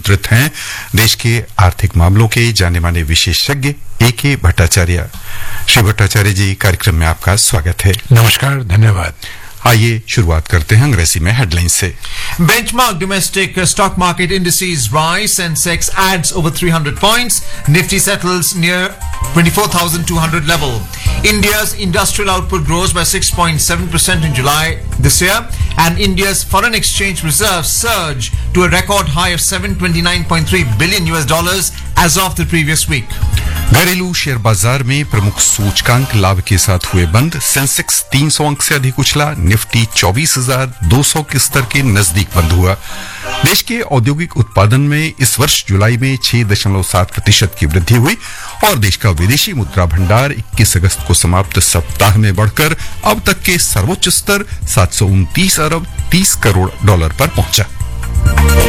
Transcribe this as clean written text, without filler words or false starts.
आमंत्रित हैं देश के आर्थिक मामलों के जाने माने विशेषज्ञ A.K. भट्टाचार्य। श्री भट्टाचार्य जी, कार्यक्रम में आपका स्वागत है। नमस्कार, धन्यवाद। आइए शुरुआत करते हैं अंग्रेजी में हेडलाइन से। Benchmark domestic stock market indices rise, Sensex adds over 300 points, Nifty settles near 24,200 level. India's industrial output grows by 6.7% in July this year, and India's foreign exchange reserves surge to a record high of $729.3 billion as of the previous week. घरेलू share बाजार में प्रमुख सूचकांक लाभ के साथ हुए बंद। सेंसेक्स 300 अंक से अधिक उछला, निफ्टी 24,200 के स्तर के नजदीक बंद हुआ। देश के औद्योगिक उत्पादन में इस वर्ष जुलाई में 6.7% की वृद्धि हुई और देश का विदेशी मुद्रा भंडार 21 अगस्त को समाप्त सप्ताह में बढ़कर अब तक के सर्वोच्च स्तर $729 अरब 30 करोड़ पर पहुंचा।